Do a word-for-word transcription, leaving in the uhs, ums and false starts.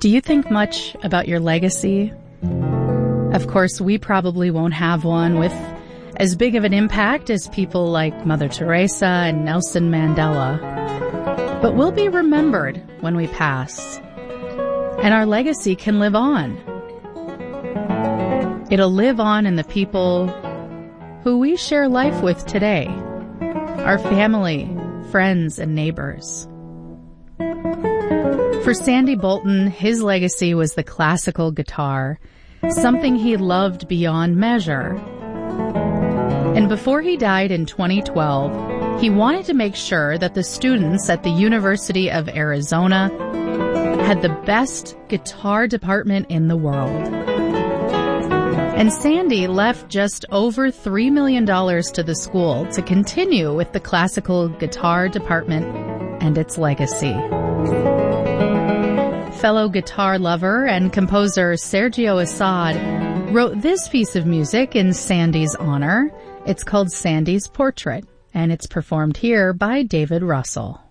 Do you think much about your legacy? Of course, we probably won't have one with as big of an impact as people like Mother Teresa and Nelson Mandela. But we'll be remembered when we pass. And our legacy can live on. It'll live on in the people who we share life with today. Our family, friends, and neighbors. For Sandy Bolton, his legacy was the classical guitar, something he loved beyond measure. And before he died in twenty twelve, he wanted to make sure that the students at the University of Arizona had the best guitar department in the world. And Sandy left just over three million dollars to the school to continue with the classical guitar department and its legacy. Fellow guitar lover and composer Sergio Assad wrote this piece of music in Sandy's honor. It's called Sandy's Portrait, and it's performed here by David Russell.